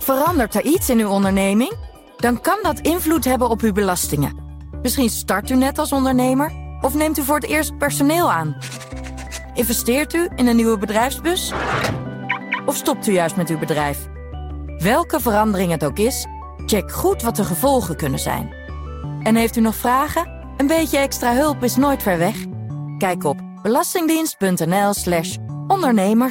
Verandert er iets in uw onderneming? Dan kan dat invloed hebben op uw belastingen. Misschien start u net als ondernemer of neemt u voor het eerst personeel aan. Investeert u in een nieuwe bedrijfsbus? Of stopt u juist met uw bedrijf? Welke verandering het ook is, check goed wat de gevolgen kunnen zijn. En heeft u nog vragen? Een beetje extra hulp is nooit ver weg. Kijk op belastingdienst.nl/ondernemers.